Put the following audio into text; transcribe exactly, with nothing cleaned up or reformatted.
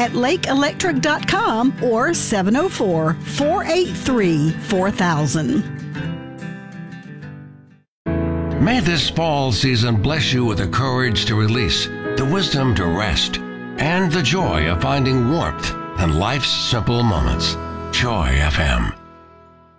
at lake electric dot com or seven oh four, four eight three, four thousand. May this fall season bless you with the courage to release, the wisdom to rest, and the joy of finding warmth in life's simple moments. Joy F M.